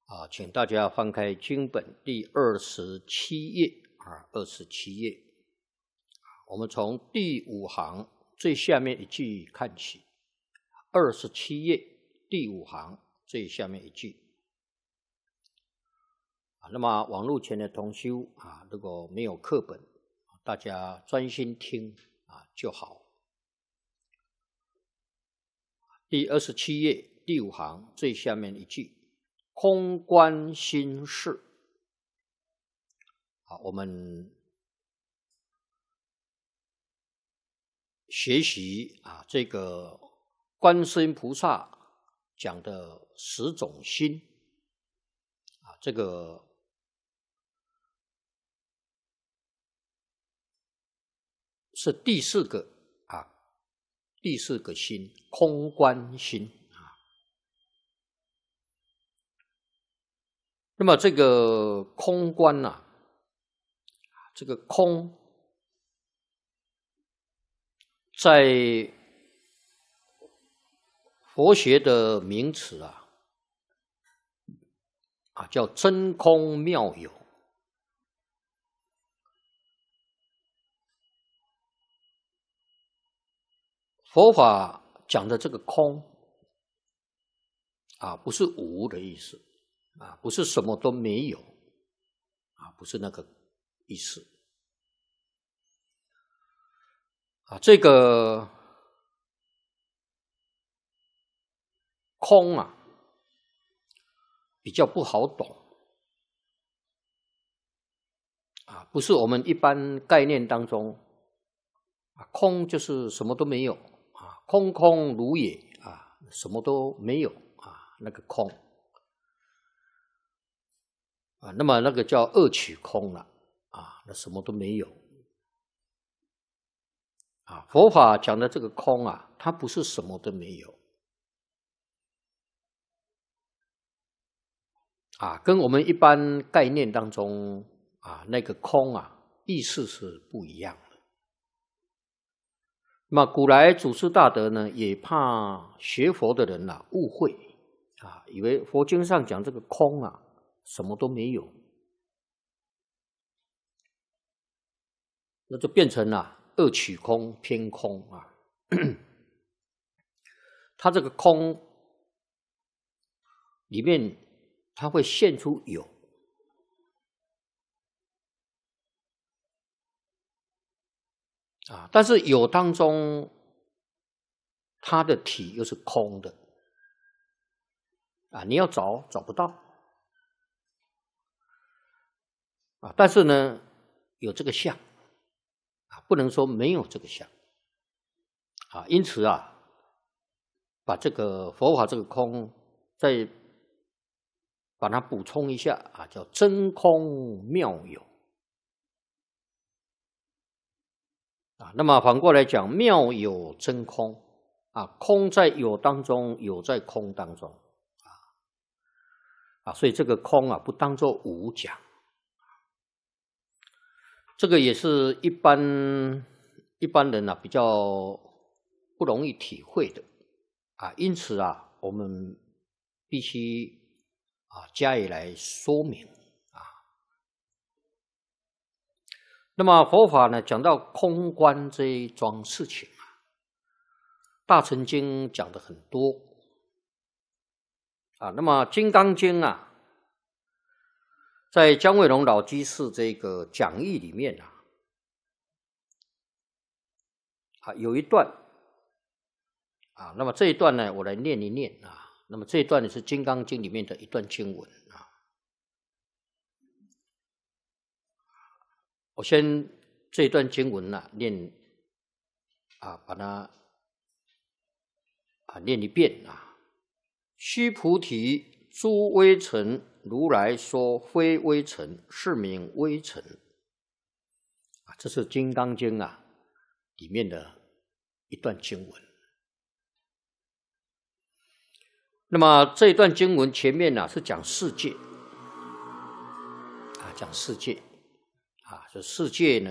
请大家翻开经本第27页27页。我们从第5行最下面一句看起。27页第5行最下面一句。那么网络前的同修如果没有课本，大家专心听就好。第27页第5行最下面一句。空观心事。我们学习这个观世音菩萨讲的10种心这个是第4个心，空观心。那么这个空观这个空在佛学的名词叫真空妙有。佛法讲的这个空不是无的意思不是什么都没有不是那个意思这个空比较不好懂不是我们一般概念当中空就是什么都没有空空如也什么都没有那个空那么那个叫二取空了那什么都没有佛法讲的这个空它不是什么都没有跟我们一般概念当中那个空意思是不一样的。那么古来祖师大德呢，也怕学佛的人误会以为佛经上讲这个空什么都没有，那就变成二取空偏空它这个空里面它会现出有但是有当中它的体又是空的你要找不到但是呢有这个相不能说没有这个相因此把这个佛法这个空再把它补充一下叫真空妙有那么反过来讲妙有真空空在有当中，有在空当中所以这个空不当作无讲。这个也是一般人比较不容易体会的因此我们必须加以来说明那么佛法呢讲到空观这一桩事情大乘经讲的很多那么金刚经在姜惠龙老居士这个讲义里面有一段那么这一段呢我来念一念那么这一段呢是金刚经里面的一段经文我先这一段经文念把它念一遍须菩提，诸微尘如来说非微尘，是名微尘这是金刚经里面的一段经文。那么这一段经文前面是讲世界讲世界这世界呢